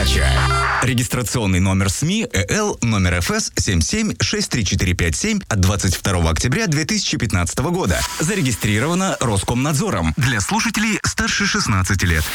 передача. Регистрационный номер СМИ ЭЛ номер ФС 77-63457 от 22 октября 2015 года. Зарегистрировано Роскомнадзором для слушателей старше 16 лет.